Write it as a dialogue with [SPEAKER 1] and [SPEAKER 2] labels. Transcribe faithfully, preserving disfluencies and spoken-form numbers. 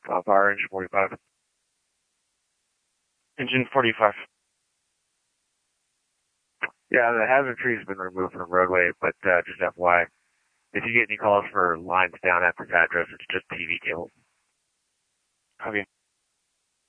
[SPEAKER 1] Uh, power engine forty-five.
[SPEAKER 2] Engine forty-five.
[SPEAKER 1] Yeah, the hazard tree has been removed from the roadway, but uh, just F Y I, if you get any calls for lines down at this address, it's just T V cables.
[SPEAKER 2] Copy.